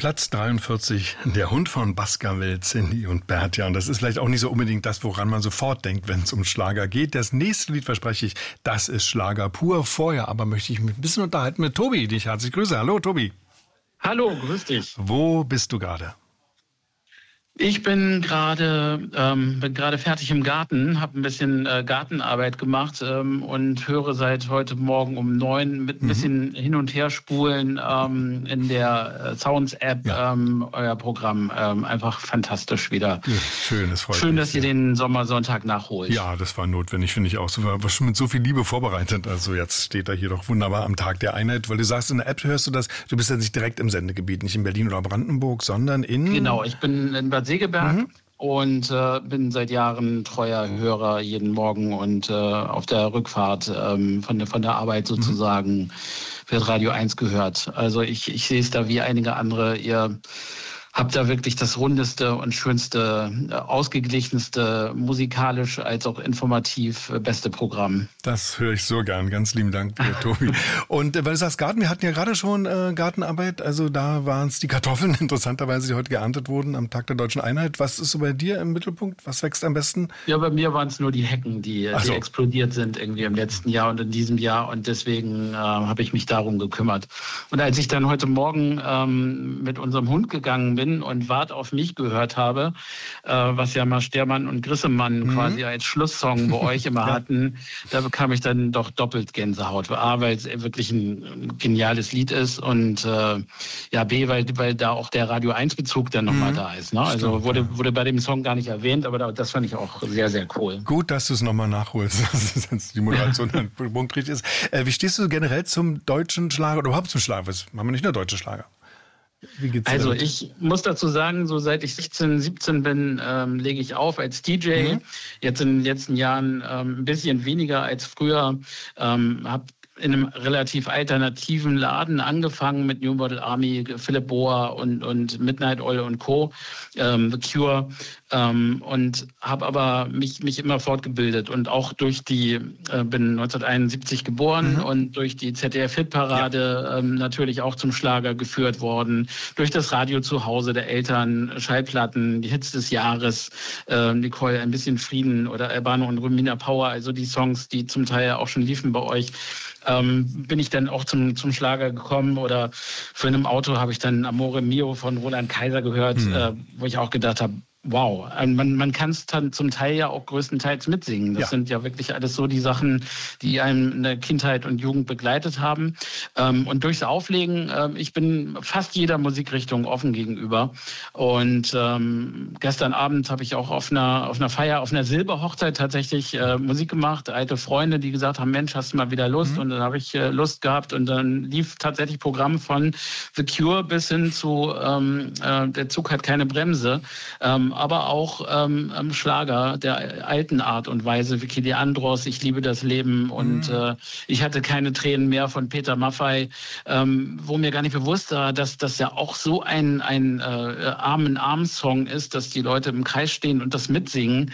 Platz 43, der Hund von Baskerville, Cindy und Bert. Ja, und das ist vielleicht auch nicht so unbedingt das, woran man sofort denkt, wenn es um Schlager geht. Das nächste Lied, verspreche ich, das ist Schlager pur. Vorher aber möchte ich mich ein bisschen unterhalten mit Tobi, den ich herzlich grüße. Hallo Tobi. Hallo, grüß dich. Wo bist du gerade? Ich bin gerade fertig im Garten, habe ein bisschen Gartenarbeit gemacht und höre seit heute Morgen um 9 mit ein bisschen hin und her spulen in der Sounds-App euer Programm. Einfach fantastisch wieder. Ja, schön, das freut mich. Schön, dass ihr den Sommersonntag nachholt. Ja, das war notwendig, finde ich auch. So, war schon mit so viel Liebe vorbereitet. Also jetzt steht er hier doch wunderbar am Tag der Einheit, weil du sagst, in der App hörst du das, du bist ja nicht direkt im Sendegebiet, nicht in Berlin oder Brandenburg, sondern in... Genau, ich bin in Bad Segeberg und bin seit Jahren treuer Hörer jeden Morgen und auf der Rückfahrt von der Arbeit sozusagen wird Radio 1 gehört. Also ich sehe es da wie einige andere. Ihr habt da wirklich das rundeste und schönste, ausgeglichenste, musikalisch als auch informativ beste Programm. Das höre ich so gern. Ganz lieben Dank, Tobi. Und weil du sagst Garten, wir hatten ja gerade schon Gartenarbeit, also da waren es die Kartoffeln, interessanterweise, die heute geerntet wurden am Tag der Deutschen Einheit. Was ist so bei dir im Mittelpunkt? Was wächst am besten? Ja, bei mir waren es nur die Hecken, die explodiert sind irgendwie im letzten Jahr und in diesem Jahr und deswegen habe ich mich darum gekümmert. Und als ich dann heute Morgen mit unserem Hund gegangen bin und Wart auf mich gehört habe, was ja mal Stermann und Grissemann quasi als Schlusssong bei euch immer hatten, da bekam ich dann doch doppelt Gänsehaut. A, weil es wirklich ein geniales Lied ist und B, weil da auch der Radio 1 Bezug dann nochmal da ist. Ne? Also wurde bei dem Song gar nicht erwähnt, aber das fand ich auch sehr, sehr cool. Gut, dass du es nochmal nachholst, dass die Moderation dann punktrig ist. Wie stehst du generell zum deutschen Schlager oder überhaupt zum Schlager? Was haben wir nicht nur deutsche Schlager? Also ich muss dazu sagen, so seit ich 16, 17 bin, lege ich auf als DJ. Jetzt in den letzten Jahren ein bisschen weniger als früher. Habe in einem relativ alternativen Laden angefangen mit New Model Army, Philipp Boa und Midnight Oil und Co., The Cure, und habe aber mich immer fortgebildet und auch durch bin 1971 geboren und durch die ZDF-Hitparade natürlich auch zum Schlager geführt worden, durch das Radio zu Hause der Eltern, Schallplatten, die Hits des Jahres, Nicole, ein bisschen Frieden oder Albano und Romina Power, also die Songs, die zum Teil auch schon liefen bei euch. Bin ich dann auch zum Schlager gekommen oder für einem Auto habe ich dann Amore Mio von Roland Kaiser gehört, wo ich auch gedacht habe, wow, man kann es dann zum Teil ja auch größtenteils mitsingen. Das sind ja wirklich alles so die Sachen, die einem in der Kindheit und Jugend begleitet haben. Und durchs Auflegen, ich bin fast jeder Musikrichtung offen gegenüber. Und gestern Abend habe ich auch auf einer Feier, auf einer Silberhochzeit tatsächlich Musik gemacht. Alte Freunde, die gesagt haben, Mensch, hast du mal wieder Lust? Und dann habe ich Lust gehabt und dann lief tatsächlich Programm von The Cure bis hin zu Der Zug hat keine Bremse. Aber auch Schlager der alten Art und Weise, Vicky Leandros, Ich liebe das Leben und Ich hatte keine Tränen mehr von Peter Maffay, wo mir gar nicht bewusst war, dass das ja auch so ein Arm-in-Arm-Song ist, dass die Leute im Kreis stehen und das mitsingen,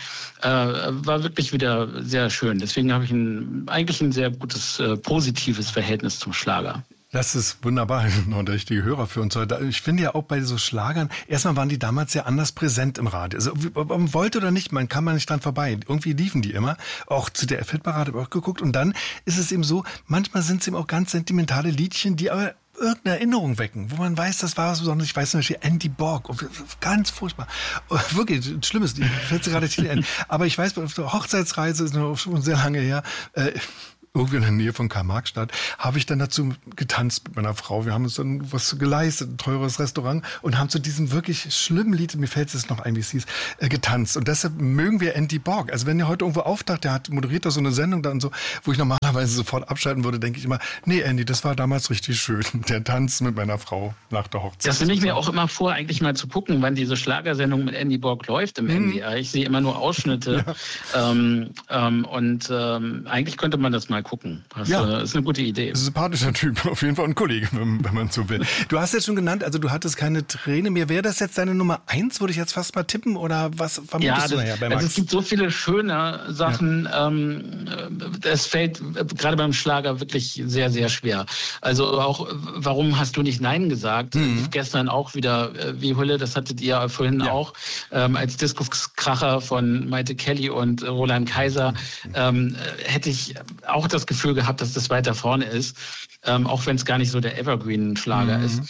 war wirklich wieder sehr schön. Deswegen habe ich eigentlich ein sehr gutes, positives Verhältnis zum Schlager. Das ist wunderbar, noch der richtige Hörer für uns heute. Ich finde ja auch bei so Schlagern, erstmal waren die damals ja anders präsent im Radio. Also ob man wollte oder nicht, man kam nicht dran vorbei. Irgendwie liefen die immer. Auch zu der Hitparade habe ich auch geguckt. Und dann ist es eben so, manchmal sind es eben auch ganz sentimentale Liedchen, die aber irgendeine Erinnerung wecken, wo man weiß, das war was Besonderes. Ich weiß zum Beispiel Andy Borg, ganz furchtbar. Wirklich, Schlimmes, die fällt gerade Titel ein. Aber ich weiß, auf der Hochzeitsreise, ist noch schon sehr lange her, irgendwie in der Nähe von Karl-Marx-Stadt, habe ich dann dazu getanzt mit meiner Frau. Wir haben uns dann was geleistet, ein teures Restaurant und haben zu diesem wirklich schlimmen Lied, mir fällt es noch ein, wie es hieß, getanzt. Und deshalb mögen wir Andy Borg. Also wenn der heute irgendwo auftaucht, der moderiert da so eine Sendung dann so, wo ich normalerweise sofort abschalten würde, denke ich immer, nee Andy, das war damals richtig schön. Der Tanz mit meiner Frau nach der Hochzeit. Das nehme ich mir auch immer vor, eigentlich mal zu gucken, wann diese Schlagersendung mit Andy Borg läuft im NDR. Ich sehe immer nur Ausschnitte. Ja. Eigentlich könnte man das mal mal gucken. Das ist eine gute Idee. Sympathischer Typ, auf jeden Fall ein Kollege, wenn man so will. Du hast jetzt schon genannt, also du hattest keine Träne mehr. Wäre das jetzt deine Nummer 1, würde ich jetzt fast mal tippen, oder was vermutest du nachher bei Max? Also es gibt so viele schöne Sachen, es fällt gerade beim Schlager wirklich sehr, sehr schwer. Also auch, warum hast du nicht Nein gesagt? Gestern auch wieder wie Hulle, das hattet ihr vorhin auch, als Disco-Kracher von Maite Kelly und Roland Kaiser, hätte ich auch das Gefühl gehabt, dass das weiter vorne ist, auch wenn es gar nicht so der Evergreen-Schlager ist.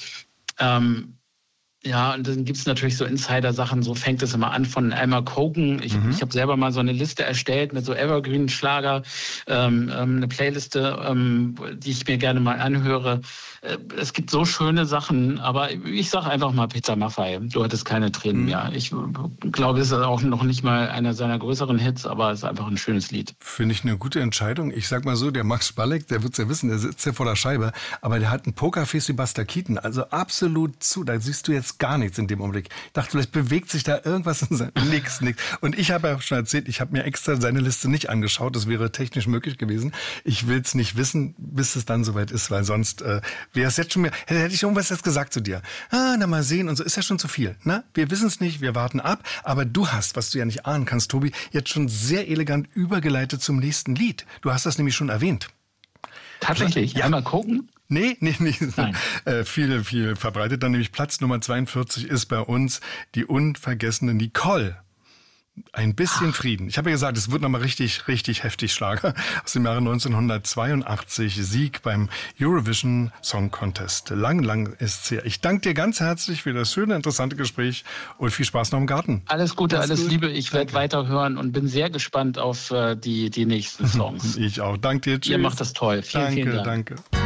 Ja, und dann gibt's natürlich so Insider-Sachen, so fängt es immer an von Alma Cogan. Ich habe selber mal so eine Liste erstellt mit so Evergreen-Schlager, eine Playliste, die ich mir gerne mal anhöre. Es gibt so schöne Sachen, aber ich sage einfach mal Peter Maffay, du hattest keine Tränen mehr. Ich glaube, es ist auch noch nicht mal einer seiner größeren Hits, aber es ist einfach ein schönes Lied. Finde ich eine gute Entscheidung. Ich sag mal so, der Max Spalleck, der wird's ja wissen, der sitzt ja vor der Scheibe, aber der hat ein Pokerface wie Buster Keaton, also absolut zu. Da siehst du jetzt gar nichts in dem Augenblick. Ich dachte, vielleicht bewegt sich da irgendwas in seinem... Nix. Und ich habe ja schon erzählt, ich habe mir extra seine Liste nicht angeschaut. Das wäre technisch möglich gewesen. Ich will es nicht wissen, bis es dann soweit ist, weil sonst wäre es jetzt schon mehr... Hätte ich irgendwas jetzt gesagt zu dir. Na mal sehen und so, ist ja schon zu viel. Na, wir wissen es nicht, wir warten ab. Aber du hast, was du ja nicht ahnen kannst, Tobi, jetzt schon sehr elegant übergeleitet zum nächsten Lied. Du hast das nämlich schon erwähnt. Tatsächlich? Ja. Einmal gucken? Nee, nicht. Viel verbreitet. Dann nämlich Platz Nummer 42 ist bei uns die unvergessene Nicole. Ein bisschen Frieden. Ich habe ja gesagt, es wird nochmal richtig, richtig heftig Schlager. Aus dem Jahre 1982. Sieg beim Eurovision Song Contest. Lang ist's her. Ich danke dir ganz herzlich für das schöne, interessante Gespräch und viel Spaß noch im Garten. Alles Gute, alles Liebe. Ich werde weiterhören und bin sehr gespannt auf die nächsten Songs. Ich auch. Danke dir. Tschüss. Ihr macht das toll. Vielen Dank. Danke.